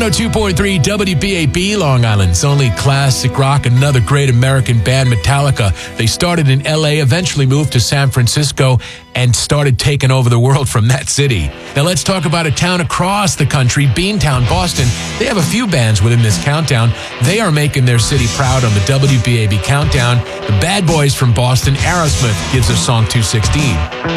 102.3 WBAB, Long Island's only classic rock, another great American band, Metallica. They started in LA, eventually moved to San Francisco, and started taking over the world from that city. Now let's talk about a town across the country, Beantown, Boston. They have a few bands within this countdown. They are making their city proud on the WBAB countdown. The Bad Boys from Boston, Aerosmith, gives us song 216.